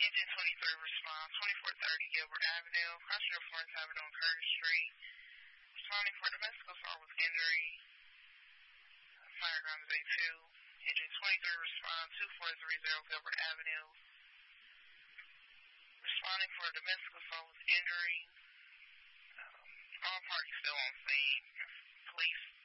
Engine 23 response, 2430 Gilbert Avenue, passenger Florence Avenue on Curtis Street. Responding for domestic assault with injury. Fireground is A2. Engine 23 response, 2430 Gilbert Avenue. Responding for domestic assault with injury. All parties still on scene. Police